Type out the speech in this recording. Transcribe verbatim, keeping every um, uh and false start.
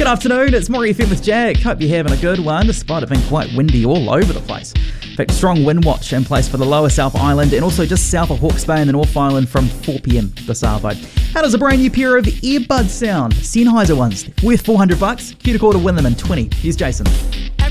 afternoon, it's Maury F M with Jack. Hope you're having a good one, despite it being quite windy all over the place. In fact, strong wind watch in place for the lower South Island and also just south of Hawke's Bay in the North Island from four p.m. this arvo. How does a brand new pair of earbuds sound? Sennheiser ones, worth four hundred bucks. Cue to call to win them in twenty. Here's Jason.